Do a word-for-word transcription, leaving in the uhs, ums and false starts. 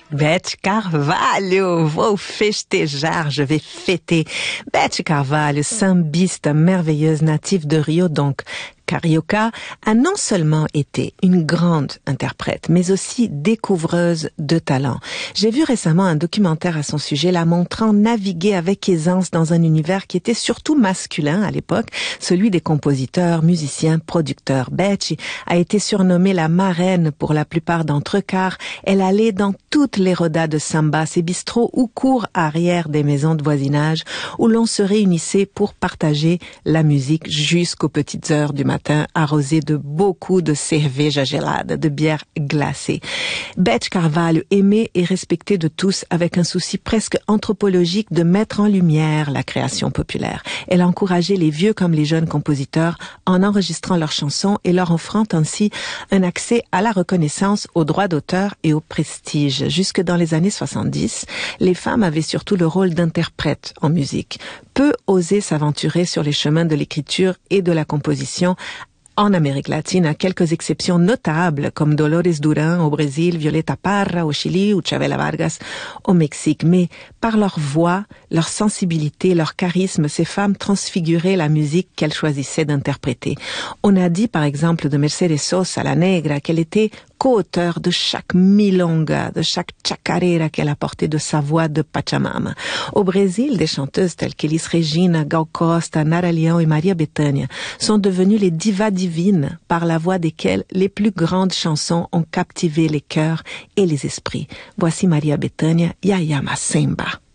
Beth Carvalho, vou festejar, je vais fêter. Beth Carvalho, sambiste merveilleuse native de Rio, donc Carioca, a non seulement été une grande interprète, mais aussi découvreuse de talent. J'ai vu récemment un documentaire à son sujet la montrant naviguer avec aisance dans un univers qui était surtout masculin à l'époque, celui des compositeurs, musiciens, producteurs. Betty a été surnommée la marraine pour la plupart d'entre eux car elle allait dans toutes les rodas de samba, ces bistrots ou cours arrière des maisons de voisinage où l'on se réunissait pour partager la musique jusqu'aux petites heures du matin, arrosé de beaucoup de cerveja gelada, de bière glacée. Beth Carvalho aimait et respectée de tous avec un souci presque anthropologique de mettre en lumière la création populaire. Elle encourageait les vieux comme les jeunes compositeurs en enregistrant leurs chansons et leur offrant ainsi un accès à la reconnaissance, aux droits d'auteur et au prestige. Jusque dans les années soixante-dix, les femmes avaient surtout le rôle d'interprètes en musique. Peu osaient s'aventurer sur les chemins de l'écriture et de la composition en Amérique latine, à quelques exceptions notables comme Dolores Duran au Brésil, Violeta Parra au Chili ou Chavela Vargas au Mexique. Mais par leur voix, leur sensibilité, leur charisme, ces femmes transfiguraient la musique qu'elles choisissaient d'interpréter. On a dit par exemple de Mercedes Sosa, la Negra, qu'elle était co-auteur de chaque milonga, de chaque chacarera qu'elle apportait de sa voix de Pachamama. Au Brésil, des chanteuses telles qu'Elis Regina, Gal Costa, Nara Leão et Maria Bethânia sont devenues les divas divines par la voix desquelles les plus grandes chansons ont captivé les cœurs et les esprits. Voici Maria Bethânia, Yaya Macemba.